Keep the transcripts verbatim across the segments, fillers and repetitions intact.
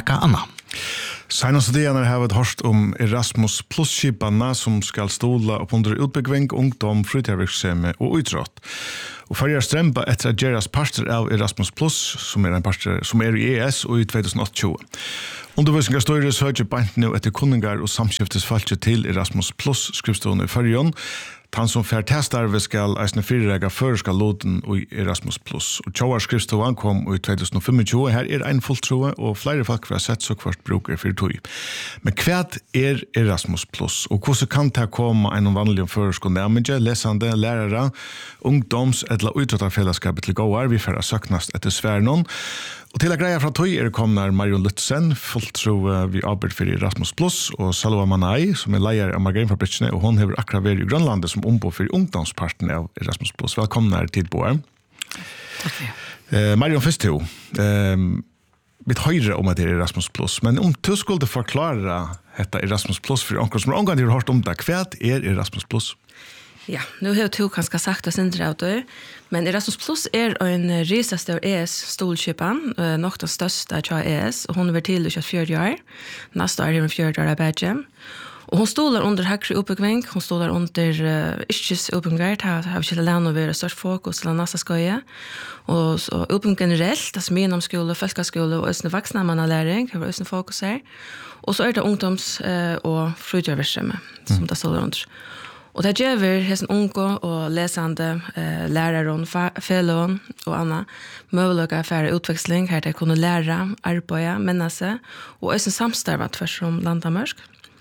nekka anna. Senast det har haft hørst om Erasmus Plus-skipanna som skal stola opp under utbygging, ungdom, fritidsvirksomhet og utrått. Og fyrir strempa etter at geras parter av Erasmus Plus, som er en parter som er i E S og i tjueåtte. Undervisningar støyre søker bant nå etter kunningar og samskiftes til Erasmus Plus skrivstående i fyrjon. Han som fær testarve skal eisne fyrirrega føreska loden i Erasmus Plus. Og tjauar skrivståan kom i tjueåtte tjuefem. Her er ein fulltroe og flere folk har sett så kvart bruker fyrir tog. Men hva er Erasmus Plus? Og hvordan kan det komme en vanlig føreska nærmenge, lesande, lærere, ungdoms- eller utrådtarfellesskapet til gåar? Vi får søknast etter svernon. Og til å greia fra tog er kommet Marion Lutzen, fulltro vi arbeid for Erasmus Plus, og Salwa Manai, som er leier av Margarinfabrikkene, og hun har akkurat vært i Grønlandet som ombud for ungdomsparten av Erasmus Plus. Velkommen her til Boer. Takk for det. Eh, Marion Fistio, eh, litt høyre om at det er Erasmus Plus, men om du skulle forklare dette Erasmus Plus for onker som er omgang til å ha hørt om det, hva er Erasmus Plus? Ja, nu har jag kanske sagt oss inte av det, men Erasmus Plus är en risaste av E S-stolköpan, uh, något av största av E S, och hon är väl till att fjärde år. Nästa år är hon fjärde år av badge. Och hon stolar under högre uppbyggning, hon stolar under uh, yrkes uppbyggning, har har vi inte lärt att vara störst fokus till nästa skoja. Och så uppbyggning generellt, alltså minomskola, folkskola och ösna vuxna mannaläring, har vi ösna fokus här. Och så är det ungdoms uh, och fritidsvirksomhet som mm. det stolar under. Och det gör vi hessen unga och läsande eh, lärare, fellow och andra möjliga för utväxling här att kunna lära, arbeta, minna sig och är en samstarva tvärs om landamörsk.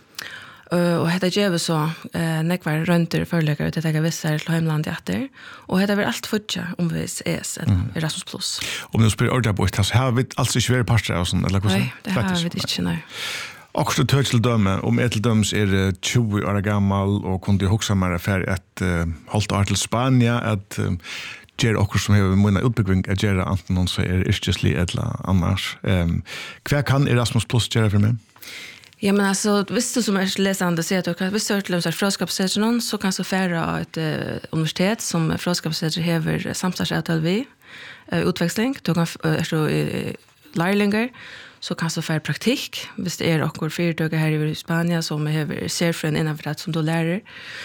Uh, och det gör vi så eh, nekvar rönter föreläggare till att jag visar till hemlandet efter. Och det är väl allt fortsatt om vi är mm. Erasmus Plus. Om du spelar ordet på ett så har vi alltså svåra parter och sånt eller hur? Nej, det har vi inte, nej. Också till tøtseldømme, om eteldøms er tjue år gammal og kunne hoksa mer for et uh, halvt år til Spania, at um, gjør okkur som har munnet utbygging at gjør anten noen som er yrkeslig eller annars. Um, hva kan Erasmus Plus gjøre for meg? Ja, men alltså, hvis du som er lesande ser at hvis du har til fråskapssetter noen, så kan du fære av et uh, universitet som fråskapssetter hever samstadsavtal vi, uh, utveksling, du kan uh, er uh, lærlinger, så kan så få praktik, hvis det er okkur fyrtøkker her i Spania som har serfrøen innenfor det som du lærer.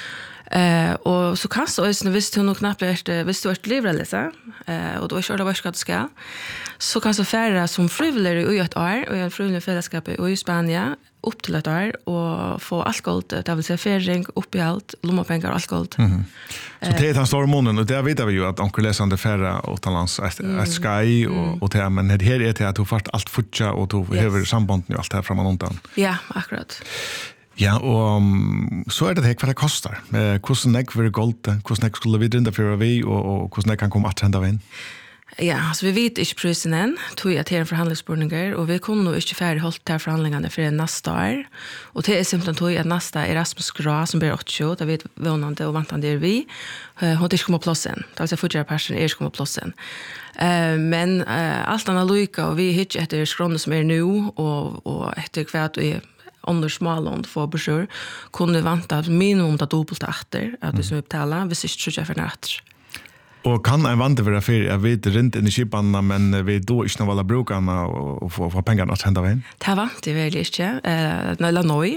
Uh, og så kan så også, hvis du nok knapt er, hvis du er livrelese, uh, og du er kjørt av hva du skal, så kan så fære som frivillig i et år, og i en frivillig fellesskap i Spania, upp till ett år och få alkohol, det vill säga färing, upp i allt, lommapengar och alkohol. Mm. Så det är den stora månen, och det vet vi ju att onkel läsande färra utomlands ett mm. sky och, mm. och det, men det här är det att du fast allt fortsa och du yes. har samband nu allt det här framan undan. Ja, akkurat. Ja, och um, så är det här vad det kostar. Eh, hvordan nek vil gold, hvordan nek skulle vi drinda för vi och, och hvordan nek kan komma att hända in? Ja, altså vi vet ikke prisen enn, tog jeg til en forhandlingsspurninger, og vi kunne jo ikke ferdig holdt til forhandlingene for neste år. Og det er simpelthen tog at neste Erasmus Gra, som blir åttio, da vet vånande og vantande er vi, hun har ikke kommet plass inn. Det vil si fortsatt personen er ikke kommet plass inn. Uh, men uh, alt annet lykke, og vi er ikke etter skrånene som er nå, og, og etter hvert vi under smalånd for besøk, kunne vi vante minimum til dobbelt etter, at vi som vi betaler, hvis ikke tror jeg for natt. Og kan en vante være for jeg vet rent inn i kipene, men vi da ikke noe valg brukerne og få, få pengene til å hente veien? Det vante jeg vel ikke. Uh, Eller nøy.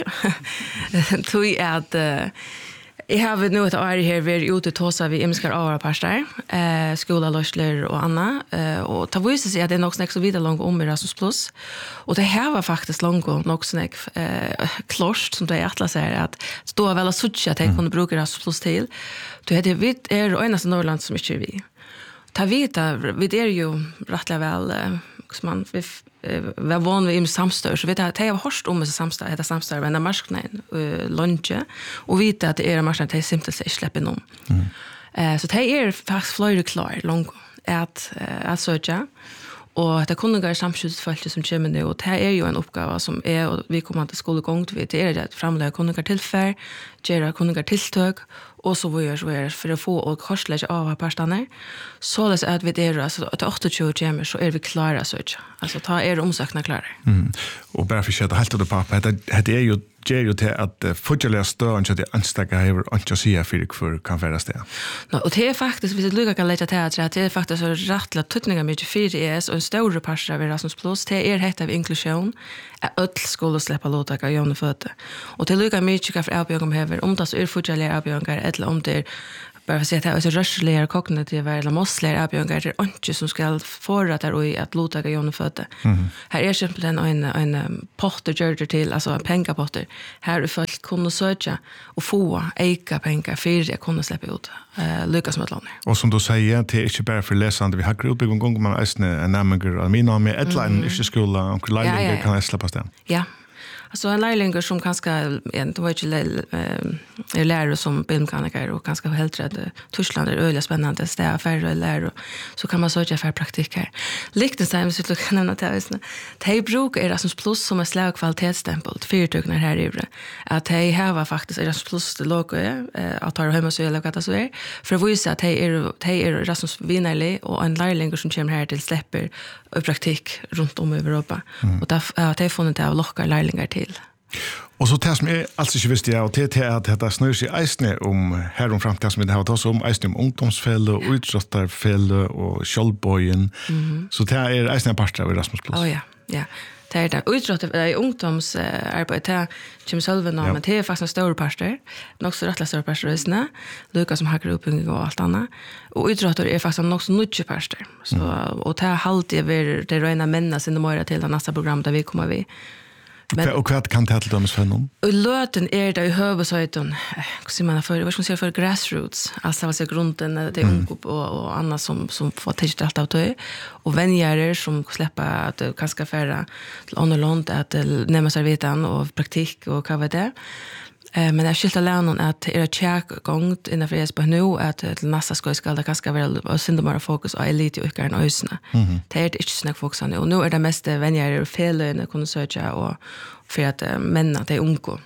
Tog jeg at uh, jeg har nå et år her vært ute til oss vi imskar avhåra parster, uh, skola, løsler og annet. Uh, og det viser seg at det er nok snakk så videre langt om Erasmus Plus. Og det her var faktisk langt nok snakk uh, klart, som det er atlas her, at stå vel og suttje at jeg kunne bruke Erasmus Plus til. Det er vi er eneste Norrland som ikke er vi. Ta vita, vi er jo rettelig vel, som man, vi var van ved i samstør, så vet jeg, jeg har hørt om samstør, heter samstør, men det er marskene, lunge, og vite at det er marskene, det er simpelthen ikke slipper noen. Mm. Uh, så det er faktisk flere klar, langt, at, uh, at søke, og det kunne være samskjøtsfølge som kommer nå, og det er jo en oppgave som er, og vi kommer til skolegang til, det er et fremlega kunninger tilfær, gjøre kunninger tiltøk, og så vi gjør så er for å få og korslegge av av parstene, så det er at vi er, altså til åttiotjue kommer, så er vi klare, så ikke. Altså ta er omsøkene klare. Mm. Og bare for å kjøre helt til det, pappa, det er jo ger ju till att fortsätta stön så att det anstäcka över och jag ser för för kan vara det. No, och det är faktiskt vi lukar kan lägga till att det är faktiskt så rättla tutningar mycket för E S och en stor part av Erasmus plus det är heter av inklusion att öll skulle släppa låta gå Jonne fötte. Och det lukar mycket för avbjörgom häver om det så är fortsätta avbjörgar eller om det bara för att säga att det är rörsligare kognitiva eller måstligare avbjörgar det är inte som ska förra där och att låta gå Jonne fötte. Mm. Här är simpelthen en, en potter gör det till, alltså en pengapotter. Här är folk kunna söka och få eika pengar för att kunna släppa ut uh, lyckas med lån. Och som du säger, det är inte bara för läsande. Vi har grupp en gång man är nämligen av mina med ett land i skola och lärlingar ja, ja, ja. kan släppa sten. Ja. Alltså en lärlingar som kanske det var inte är lärare som bilmekaniker och kanske helt rätt Tyskland är öliga spännande det är färre lärare så kan man söka för praktik här. Liechtenstein så du kan nämna det de brukar Erasmus plus som en slag kvalitetsstämpel fyrtugnar här i att de har faktiskt Erasmus plus det logo att ta hemma så eller vad det så är för att visa att de är de är Erasmus vinnarlig och en lärling som kommer här till släpper och praktik runt om i Europa mm. och där har de funnit av lockar lärlingar till. Och så det som är alltså inte visste jag och det är att det snurrar sig eisne om härom fram till som det har tagit om eisne om ungdomsfälle och utrottarfälle och Kjolbojen. Mm. Så det är eisne en part av Erasmus plus. Oh ja, ja. Det är det. Utrottar är ungdomsarbete som själva men det är faktiskt en stor part där. Nog så rättla stor part resna. Lucas som hackar upp och allt annat. Och utrottar är faktiskt nog så mycket part där. Så mm. och det har alltid varit det rena männa sin morgon till det nästa program där vi kommer vi. Men, och vad kan det till dem för någon? Och löten är det i huvudsäten, hur säger man för, vad ska man säga för grassroots, alltså vad säger grunden, det är mm. och, och annat som, som får tidigt allt av det. Och vänjärer som släpper att kanske färra till underlånt, att nämna sig vitan och praktik och vad det är. Men det är skilt att lära att det är tjäk gångt innanför E S B nu att till nästa skoj ska det kanske vara syndemara fokus och elit och ykkaren och ösna. Mm. Det är inte snack fokus nu. Och nu är det mest vänjare och fel att kunna söka och för att männa det är unko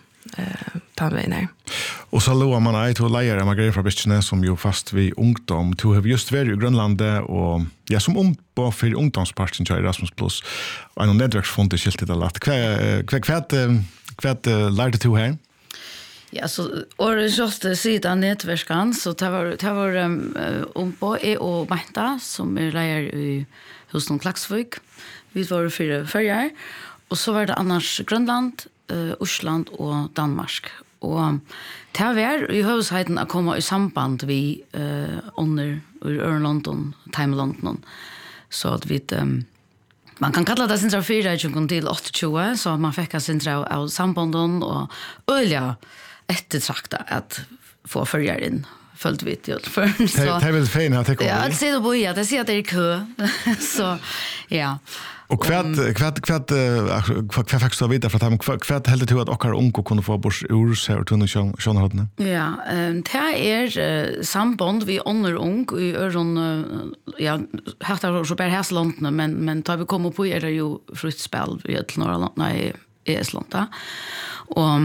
ta med ner. Och så lovar man att att lära Margareta från Bischne som ju fast vi ungdom to have just varit i Grönland och ja som om på för ungdomsparten i Erasmus plus och en nätverksfond det skilt det lätt. Kvad kvad kvad lärde du här? Ja, så året siste siden nettverskan, så det var, det var um, om på jeg og Marta, som er leier i Husnum Klaksvik. Vi var fire førjer. Og så var det annars Grønland, uh, Osland og Danmark. Og det var i høvesheten å komme i samband vi uh, under Ørlanden, Time-London. Så at vi... Um, Man kan kalla det sintra fyra til åttiotjue, så man fikk sintra av sambanden og øyla ettertrakta at få følger inn. Följt vitt ju för så. Det är väl fint att det kommer. Ja, det ser du boja, det ser att det är kö. Så ja. Och kvätt kvätt kvätt kvätt faktiskt att veta för att kvätt helt det att och unko kunde få bort ur så och tunna sjön hade. Ja, det är samband vi under ung i öron ja, har så bara häslandna men men tar vi kommer på är det ju fruktspel i ett norra land nej Estland. Och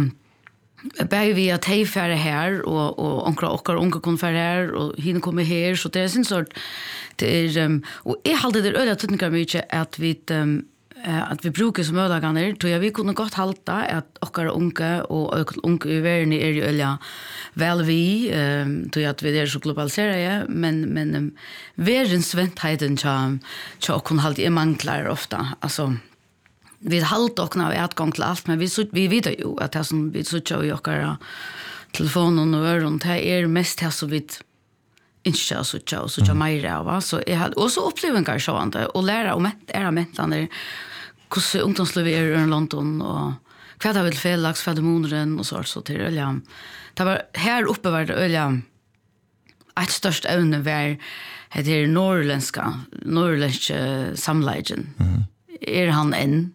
bäj vi att hejfärre här och och onkra och onkel kom för här och hin kommer här så det är sin sort det är och är hållt det öde tutningar mycket att vi att vi brukar som ödaganer då jag vi kunde gott halta att okkar onke och onke i världen är ju öliga väl vi då att vi är så globaliserade men men världens väntheten så så kan halt i manglar ofta alltså vi halt och när vi har gått till allt men vi så vi vet ju att det som vi så tjau i okkar telefonen och öron det är mest här så vitt inte så tjau så tjau mer va så jag hade också upplevelser så ante och lära om ett är mentande hur ungdomsliv är i London och vad har väl felax för demonen och så så till ölja. Det var här uppe var det ölja ett störst ämne var det är norrländska norrländska samlegen. Mm. Är han en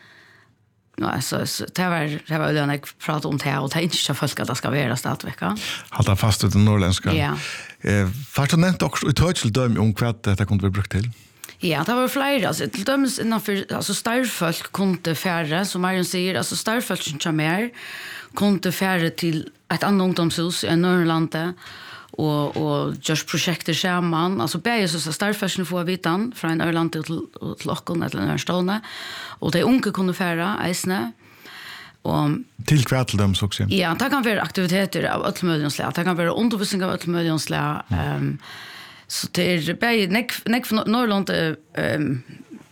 ja, så, så det var det var ölja när jag pratade om det och det är inte så folk att det ska vara stadvecka. Hålla fast vid den norrländska. Ja. Eh fast nämnt också ut högsel döm om vad det kunde bli brukt till. Ja, det var flera. Alltså, till dömes innanför, alltså starfolk kunde färre, som Marion säger, alltså starfolk som kommer mer, kunde färre till ett annat ungdomshus i Norrlandet och, och görs projekter samman. Alltså bäger så starfolk får vitan från en Norrland till, till Åkon eller Nörnstående. Och de unga kunde färre, eisne. Och till kvätteldom så också. Ja, det kan vara aktiviteter av alla möjliga slag. Det kan vara undervisning av alla möjliga slag. Ehm så det är bara nek nek från Norrland ehm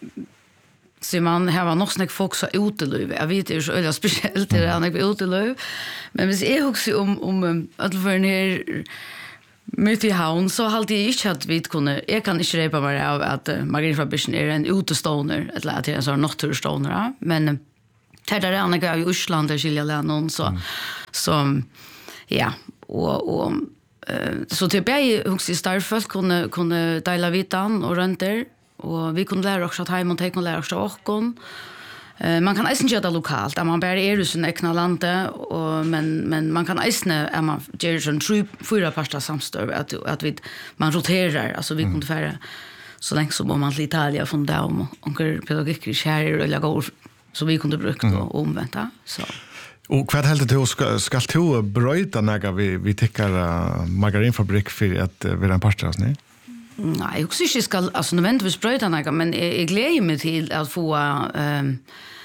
så man har nog snack folk så utelöv. Jag vet det är så öliga speciellt det är nog utelöv. Men hvis jag också om om att för ner med i havn så har det inte att vi kunde jag kan inte repa mig av att Margrethe är en utestående eller att det är en sån naturstående men det där är några i Osland där skilja länder så mm. så ja och och så till bäj hus i Starfelt kunde kunde dela vitan och renter och vi kunde lära oss att hem och ta lära oss och Eh man kan inte göra det lokalt, där man bara är i sin egna lande och men men man kan inte är man gör en tre fyra pasta samstör att att vi man roterar alltså vi kunde färra så länge som om man till Italien från där om onkel pedagogik i Sverige eller går så vi kunde bruka mm. och omvända så och vad helt det ska ska to bröta när vi vi tycker uh, margarinfabrik för att uh, vara en pastas nej. Nej, jag syns ska alltså nödvändigtvis bröta något men jag, jag gläder mig till att få ehm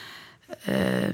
eh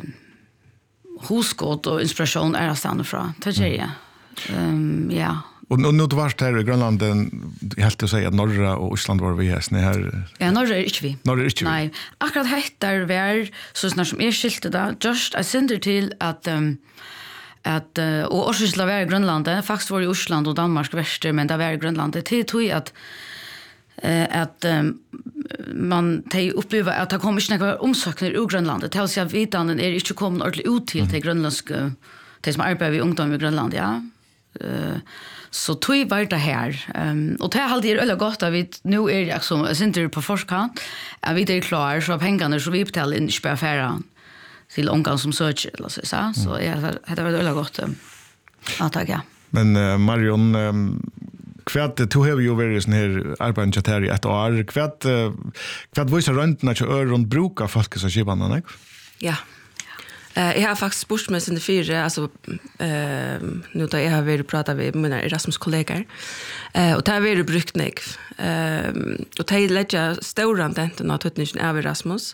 huskott och inspiration är att stanna från. Det är jag. Ehm ja. Och nu då vart här i Grönland helt att säga att norra och Island var vi här här. Ja, norra är inte vi. Norra är inte vi. Nej, akkurat heter var så snart som är skilt där just I sender till att um, att uh, och Orsla var i Grönland, faktiskt var i Island och Danmark värster men det var i Grönland. Det tror jag att eh att um, man tar uppleva att det kommer inte några omsökningar ur Grönland. Det vill säga att vitan är inte kommit ordentligt ut till mm. till grönländska det som arbetar vid ungdom i Grönland, ja. Uh, så tog var det här. Um, och det är alltid öliga gott att vi nu är det också, jag sitter på forskant, att vi är klar så pengarna så vi betalar in i spärfärran till ungan som söker eller så så så ja det var öliga gott att ta ja. Men uh, Marion um, kvärt du har ju varit sån här arbetschatter i ett år kvärt kvärt visar runt när jag runt brukar folk så skivan nej. Ja. Eh jag har faktiskt spurt mig sen det fyra alltså eh nu då jag har varit prata med mina Erasmus kollegor. Eh och det har varit brukt nek. Eh och det är lägga stora tenten att tutningen av Erasmus.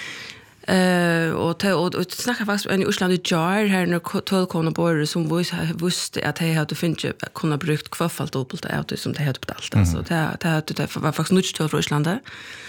Eh och te och snacka faktiskt en i Island i jar här när tolkona bor som visste att det hade finns kunna brukt kvaffalt dubbelt out som det hade betalt alltså det det det var faktiskt nytt till Island.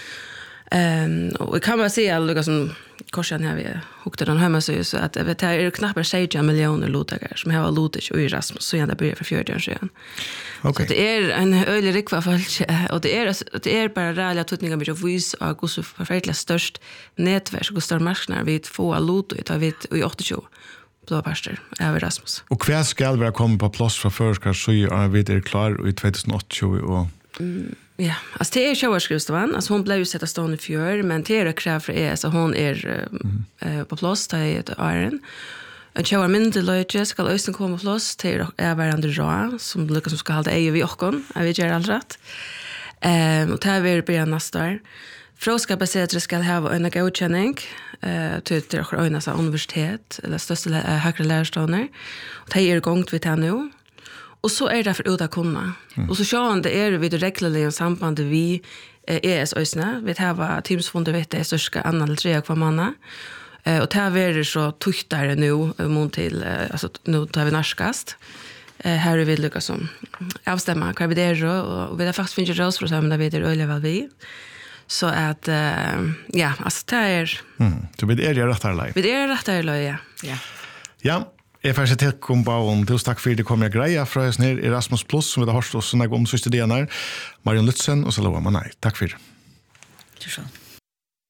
Ehm och vi kan bara se alla som korsan här vi hukte den hemma så så att det är knappt sex miljoner lotagare som har lotat i Erasmus så jag börjar för fjärde år sedan. Okej. Så det är en ölig rikva folk och det är det är bara rälla tutningar med vis och hur så förfärligt störst nätverk och stor marknad vi får lot och tar vi i åttio blå pastor av Erasmus. Och kvar ska vara komma på plats för förska så är vi där klar i tjugohundraåttio och mm. Ja, alltså det är showerskrivstovan, alltså hon blev ju sätta stånd i fjör, men det är krav för er, så hon är mm. uh, på plats, det är ett iron. En shower mindre löjtje ska lösen komma på plats, det är varandra rå, som lyckas som ska hålla ej vid åkon, jag vet göra allt rätt. Um, och det här är början nästa år. Fråga baserat att det ska ha en godkänning uh, till det är öjna universitet, eller största uh, högre lärarstående. Och det är igång vid det nu. Och så är det för ut att kunna. Mm. Och så sjön det är vid reglerliga samband vi E S-ösna. Vi har teamsfonder vet det så ska annan tre kvar manna. Eh och det här är så tuktare nu mot till alltså nu tar vi narskast. Eh här vill Lucas som avstämma kan vi det och vi har faktiskt finns rås för så där vet det öle väl vi. Så att uh, ja, alltså det är mm. Så vi är det rätt här live. Vi är rätt här live ja. Ja. Ja. Jeg får ikke tilkomme på om tusen takk for det kommer jeg greia fra oss ned Erasmus Plus, som vi har hørt oss når jeg om siste delen her. Marion Lutzen og Salova Manai. Takk for det. Takk for det.